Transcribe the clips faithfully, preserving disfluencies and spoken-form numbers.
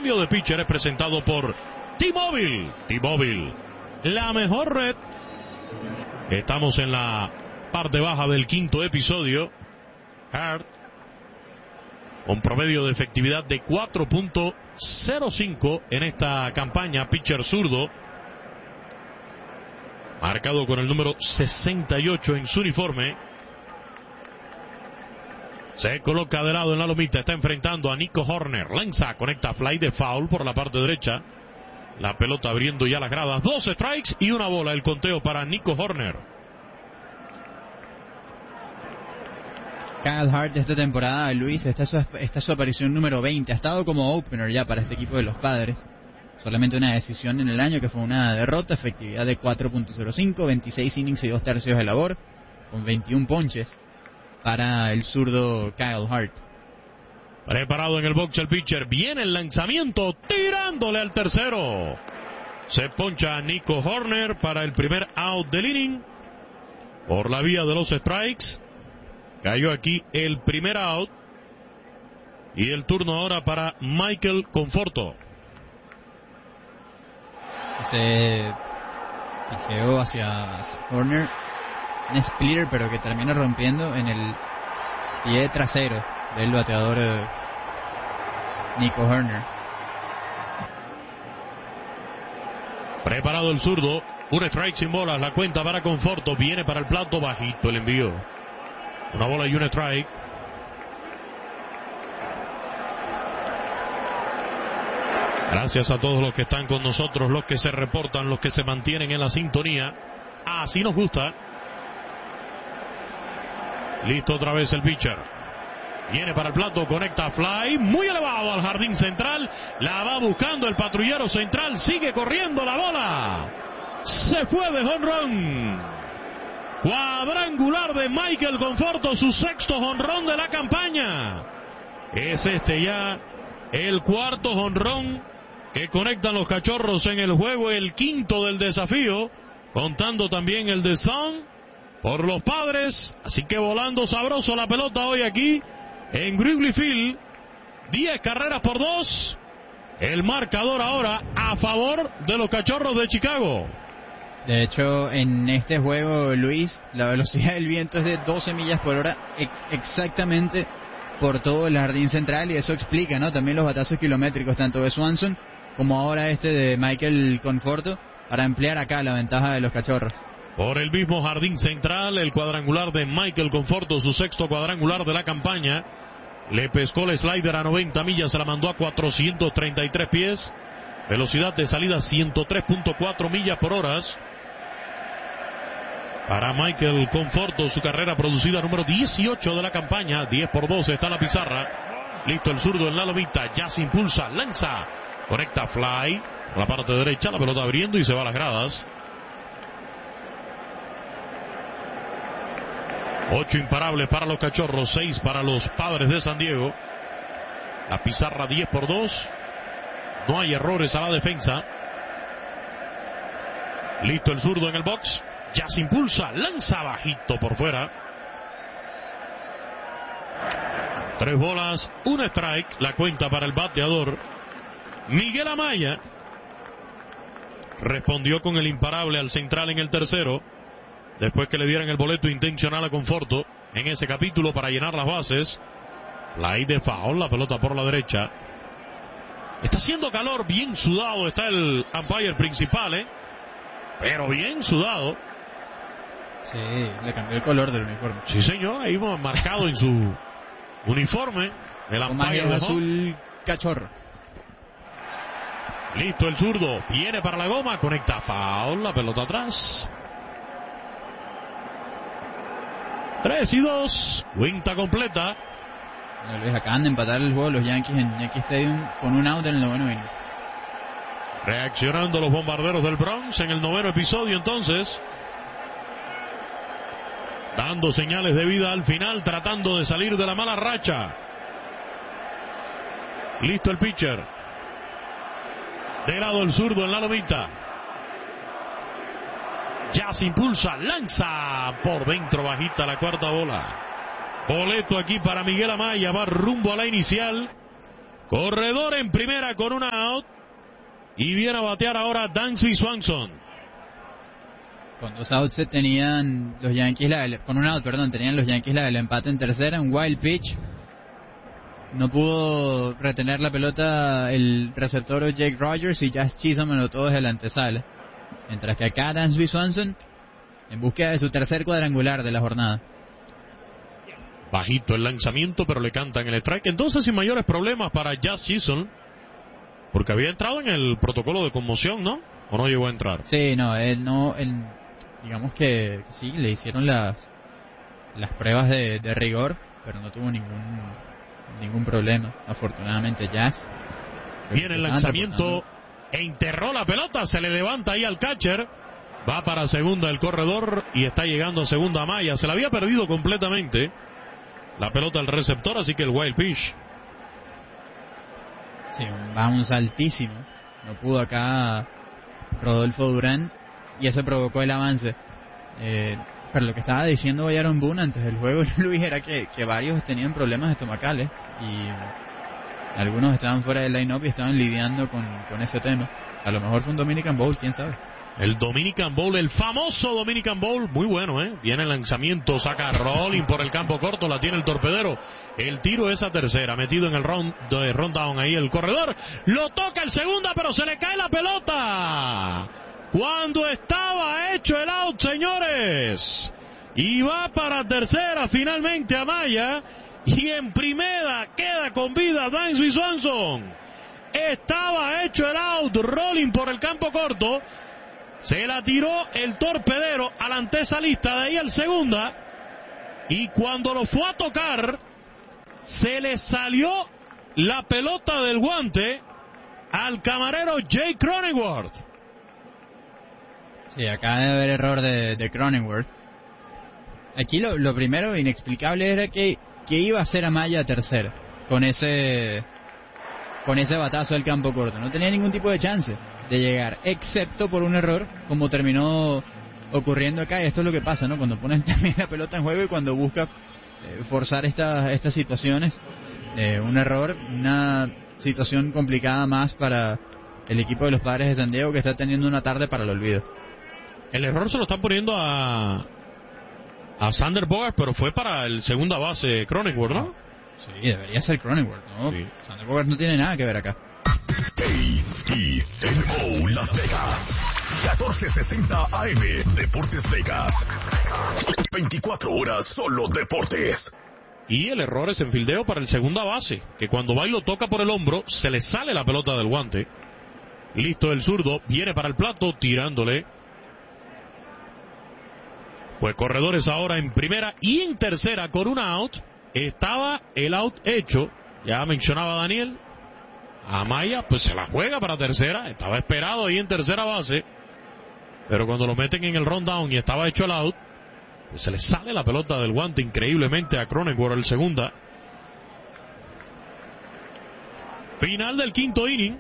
cambio de pitcher es presentado por T-Mobile. T-Mobile, la mejor red. Estamos en la parte baja del quinto episodio. Hart, con promedio de efectividad de cuatro punto cero cinco en esta campaña, pitcher zurdo, marcado con el número sesenta y ocho en su uniforme. Se coloca de lado en la lomita, está enfrentando a Nico Hoerner. Lanza, conecta fly de foul por la parte derecha. La pelota abriendo ya las gradas. Dos strikes y una bola. El conteo para Nico Hoerner. Kyle Hart esta temporada, Luis, esta es, su, esta es su aparición número veinte. Ha estado como opener ya para este equipo de los Padres. Solamente una decisión en el año, que fue una derrota. Efectividad de cuatro punto cero cinco, veintiséis innings y dos tercios de labor, con veintiún ponches para el zurdo Kyle Hart. Preparado en el box el pitcher. Viene el lanzamiento, tirándole al tercero. Se poncha a Nico Hoerner para el primer out del inning. Por la vía de los strikes. Cayó aquí el primer out. Y el turno ahora para Michael Conforto. Ese picheo hacia Hoerner, un splitter, pero que termina rompiendo en el pie trasero del bateador eh, Nico Hoerner. Preparado el zurdo. Un strike sin bolas. La cuenta para Conforto. Viene para el plato, bajito el envío. Una bola y un strike. Gracias a todos los que están con nosotros, los que se reportan, los que se mantienen en la sintonía. Así nos gusta. Listo otra vez el pitcher. Viene para el plato, conecta fly, muy elevado al jardín central. La va buscando el patrullero central, sigue corriendo la bola. Se fue de jonrón. Cuadrangular de Michael Conforto, su sexto jonrón de la campaña. Es este ya el cuarto jonrón que conectan los Cachorros en el juego, el quinto del desafío, contando también el de Son por los Padres. Así que volando sabroso la pelota hoy aquí en Wrigley Field. diez carreras por dos. El marcador ahora a favor de los Cachorros de Chicago. De hecho, en este juego, Luis, la velocidad del viento es de doce millas por hora ex exactamente por todo el jardín central, y eso explica, ¿no?, también los batazos kilométricos tanto de Swanson como ahora este de Michael Conforto, para ampliar acá la ventaja de los Cachorros. Por el mismo jardín central, el cuadrangular de Michael Conforto, su sexto cuadrangular de la campaña. Le pescó el slider a noventa millas, se la mandó a cuatrocientos treinta y tres pies. Velocidad de salida ciento tres punto cuatro millas por hora. Para Michael Conforto, su carrera producida número dieciocho de la campaña. diez por dos está la pizarra. Listo el zurdo en la lomita, ya se impulsa, lanza, conecta fly por la parte derecha, la pelota abriendo y se va a las gradas. Ocho imparables para los Cachorros, seis para los Padres de San Diego. La pizarra diez por dos. No hay errores a la defensa. Listo el zurdo en el box. Ya se impulsa, lanza bajito por fuera. Tres bolas, un strike. La cuenta para el bateador Miguel Amaya. Respondió con el imparable al central en el tercero, después que le dieran el boleto intencional a Conforto en ese capítulo para llenar las bases. La I de foul, la pelota por la derecha. Está haciendo calor, bien sudado está el umpire principal, ¿eh? Pero bien sudado. Sí, le cambió el color del uniforme. Sí, señor, ahí marcado en su uniforme el umpire de azul cachorro. Listo el zurdo, viene para la goma, conecta foul, la pelota atrás. tres y dos, cuenta completa. No, Luis, acaban de empatar el juego los Yankees en Yankee Stadium con un out en el noveno inning. Reaccionando los bombarderos del Bronx en el noveno episodio, entonces. Dando señales de vida al final, tratando de salir de la mala racha. Listo el pitcher. De lado el zurdo en la lomita. Ya se impulsa, lanza por dentro bajita la cuarta bola. Boleto aquí para Miguel Amaya, va rumbo a la inicial. Corredor en primera con una out. Y viene a batear ahora Dansby Swanson. Con dos outs se tenían los Yankees, la, con un out, perdón, tenían los Yankees la del empate en tercera, un wild pitch. No pudo retener la pelota el receptor Jake Rogers y Jazz Chisholm anotó desde la antesala. Mientras que acá Dansby Swanson en búsqueda de su tercer cuadrangular de la jornada. Bajito el lanzamiento, pero le cantan el strike. Entonces sin mayores problemas para Jazz Chisholm. Porque había entrado en el protocolo de conmoción, ¿no? ¿O no llegó a entrar? Sí, no, él no, él, digamos que sí, le hicieron las las pruebas de, de rigor, pero no tuvo ningún ningún problema, afortunadamente. Jazz. Viene el lanzamiento e enterró la pelota, se le levanta ahí al catcher, va para segunda el corredor y está llegando a segunda malla, se la había perdido completamente la pelota al receptor, así que el wild pitch. Sí, un bounce altísimo. No pudo acá Rodolfo Durán y eso provocó el avance. Eh, pero lo que estaba diciendo Aaron Boone antes del juego, Luis, era que, que varios tenían problemas estomacales y algunos estaban fuera del line-up y estaban lidiando con, con ese tema. A lo mejor fue un Dominican Bowl, quién sabe. El Dominican Bowl, el famoso Dominican Bowl, muy bueno, ¿eh? Viene el lanzamiento, saca rolling por el campo corto, la tiene el torpedero. El tiro es a tercera, metido en el round, de round down ahí el corredor. Lo toca el segunda, pero se le cae la pelota. Cuando estaba hecho el out, señores. Y va para tercera finalmente Amaya. Y en primera queda con vida Dansby Swanson. Estaba hecho el out, rolling por el campo corto. Se la tiró el torpedero a la antesalista, de ahí al segunda. Y cuando lo fue a tocar, se le salió la pelota del guante al camarero Jay Cronenworth. Sí, acá debe haber error de, de Cronenworth. Aquí lo, lo primero inexplicable era que, que iba a hacer Amaya a tercera con ese, con ese batazo del campo corto. No tenía ningún tipo de chance de llegar, excepto por un error, como terminó ocurriendo acá. Y esto es lo que pasa, ¿no? Cuando ponen también la pelota en juego y cuando busca eh, forzar estas estas situaciones, eh, un error, una situación complicada más para el equipo de los Padres de San Diego, que está teniendo una tarde para el olvido. El error se lo están poniendo a a Sander Bogart, pero fue para el segunda base Cronenworth, ¿no? Sí, debería ser Cronenworth, ¿no? Sí. Sander Bogart no tiene nada que ver acá. K I N O Las Vegas, catorce sesenta A M, Deportes Vegas, veinticuatro horas solo deportes. Y el error es en fildeo para el segunda base, que cuando va y lo toca por el hombro, se le sale la pelota del guante. Listo el zurdo, viene para el plato, tirándole. Pues corredores ahora en primera y en tercera con una out. Estaba el out hecho, ya mencionaba Daniel. Amaya pues se la juega para tercera, estaba esperado ahí en tercera base, pero cuando lo meten en el rundown y estaba hecho el out, pues se le sale la pelota del guante increíblemente a Cronenworth, el segunda. Final del quinto inning,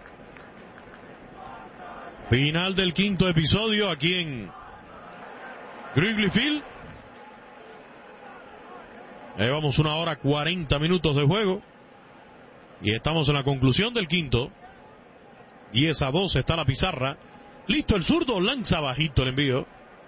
final del quinto episodio aquí en Wrigley Field. Llevamos una hora cuarenta minutos de juego y estamos en la conclusión del quinto. diez a dos está la pizarra. Listo el zurdo, lanza bajito el envío.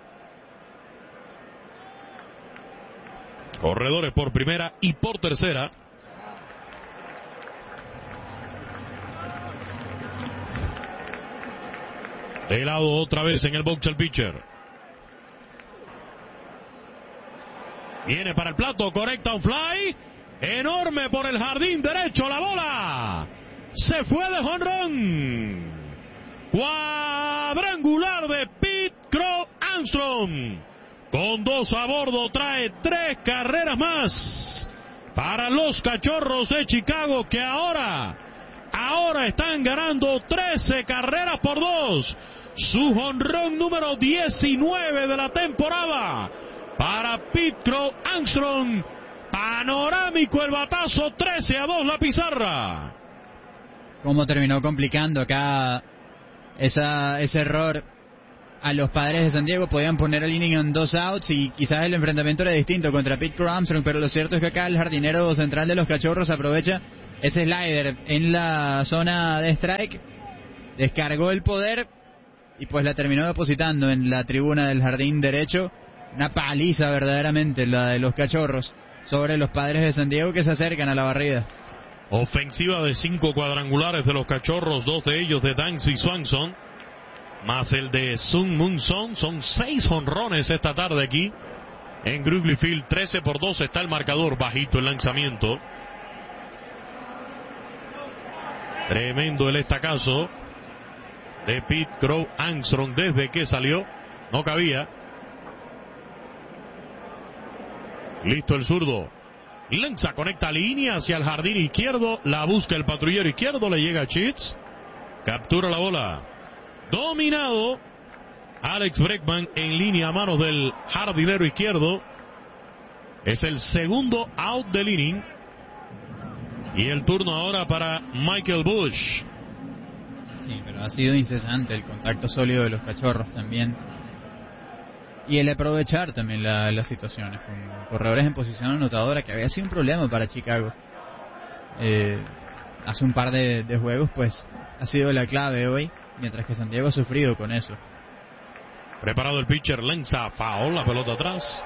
Corredores por primera y por tercera. De lado otra vez en el box el pitcher. Viene para el plato, conecta un fly. Enorme por el jardín derecho la bola. Se fue de jonrón. Cuadrangular de Pete Crow Armstrong. Con dos a bordo trae tres carreras más para los Cachorros de Chicago, que ahora, ahora están ganando trece carreras por dos. Su jonrón número diecinueve de la temporada para Pete Crow Armstrong. Panorámico el batazo, trece a dos la pizarra. Cómo terminó complicando acá esa, ese error a los Padres de San Diego. Podían poner el inning en dos outs y quizás el enfrentamiento era distinto contra Pete Crow Armstrong, pero lo cierto es que acá el jardinero central de los Cachorros aprovecha ese slider en la zona de strike, descargó el poder y pues la terminó depositando en la tribuna del jardín derecho. Una paliza verdaderamente la de los Cachorros sobre los Padres de San Diego, que se acercan a la barrida. Ofensiva de cinco cuadrangulares de los Cachorros, dos de ellos de Dansby Swanson, más el de Sun Moon Son. Son seis jonrones esta tarde aquí en Wrigley Field. trece por dos está el marcador, bajito el lanzamiento. Tremendo el estacazo de Pete Crow Armstrong desde que salió. No cabía. Listo el zurdo. Lanza, conecta línea hacia el jardín izquierdo. La busca el patrullero izquierdo. Le llega a Chitz. Captura la bola. Dominado. Alex Bregman en línea a manos del jardinero izquierdo. Es el segundo out del inning. Y el turno ahora para Michael Busch. Sí, pero ha sido incesante el contacto sólido de los Cachorros también. Y el aprovechar también la, las situaciones con corredores en posición anotadora, que había sido un problema para Chicago. Eh, hace un par de, de juegos, pues, ha sido la clave hoy, mientras que San Diego ha sufrido con eso. Preparado el pitcher, lanza, foul, la pelota atrás.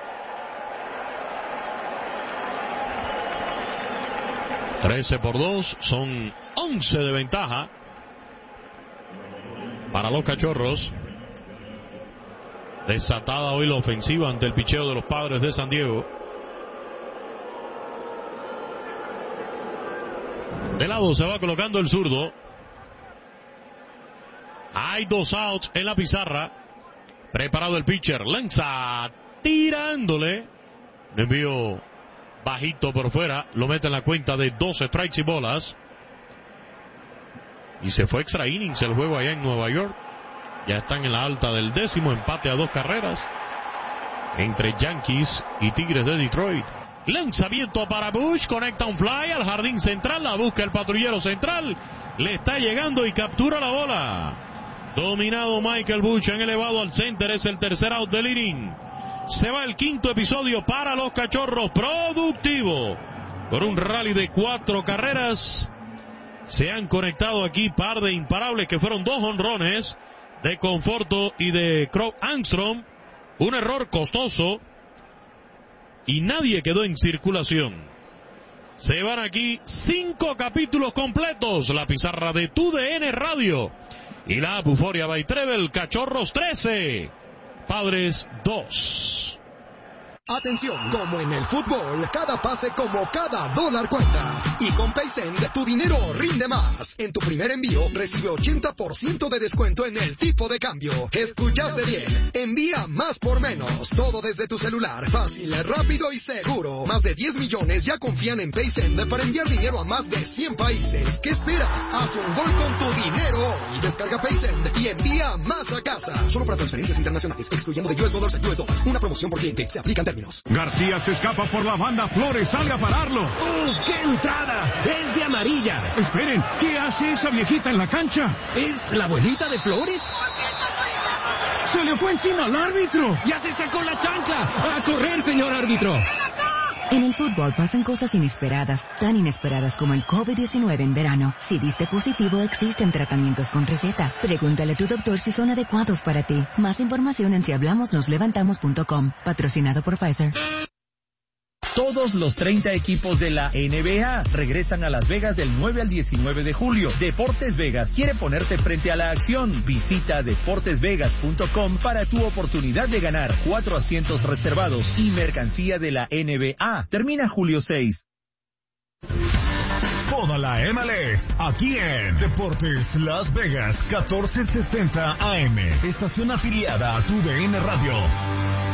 trece por dos, son once de ventaja para los Cachorros. Desatada hoy la ofensiva ante el picheo de los Padres de San Diego. De lado se va colocando el zurdo. Hay dos outs en la pizarra. Preparado el pitcher, lanza, tirándole. Le envío bajito por fuera, lo mete en la cuenta de doce strikes y bolas. Y se fue extra innings el juego allá en Nueva York. Ya están en la alta del décimo, empate a dos carreras entre Yankees y Tigres de Detroit. Lanzamiento para Busch, conecta un fly al jardín central, la busca el patrullero central, le está llegando y captura la bola. Dominado Michael Busch en elevado al center, es el tercer out del inning. Se va el quinto episodio para los Cachorros, productivo, por un rally de cuatro carreras. Se han conectado aquí par de imparables que fueron dos jonrones de Conforto y de Crow Armstrong. Un error costoso y nadie quedó en circulación. Se van aquí cinco capítulos completos, la pizarra de Tu D N Radio y la Buforia by Treble. Cachorros trece, Padres dos. Atención, como en el fútbol, cada pase como cada dólar cuenta. Y con PaySend, tu dinero rinde más. En tu primer envío, recibe ochenta por ciento de descuento en el tipo de cambio. ¿Escuchaste bien? Envía más por menos. Todo desde tu celular. Fácil, rápido y seguro. Más de diez millones ya confían en PaySend para enviar dinero a más de cien países. ¿Qué esperas? Haz un gol con tu dinero hoy. Descarga PaySend y envía más a casa. Solo para transferencias internacionales, excluyendo de U S Dollars a U S Dollars. Una promoción por cliente. Se aplican términos. García se escapa por la banda, Flores sale a pararlo. ¡Uf, qué entrada! ¡Es de amarilla! Esperen, ¿qué hace esa viejita en la cancha? ¿Es la abuelita de Flores? ¡Se le fue encima al árbitro! ¡Ya se sacó la chancla! ¡A correr, señor árbitro! En el fútbol pasan cosas inesperadas, tan inesperadas como el COVID diecinueve en verano. Si diste positivo, existen tratamientos con receta. Pregúntale a tu doctor si son adecuados para ti. Más información en si hablamos nos levantamos punto com. Patrocinado por Pfizer. Todos los treinta equipos de la N B A regresan a Las Vegas del nueve al diecinueve de julio. Deportes Vegas quiere ponerte frente a la acción. Visita deportes vegas punto com para tu oportunidad de ganar cuatro asientos reservados y mercancía de la N B A. Termina julio seis. Toda la M L S aquí en Deportes Las Vegas catorce sesenta A M, estación afiliada a Tu D N Radio.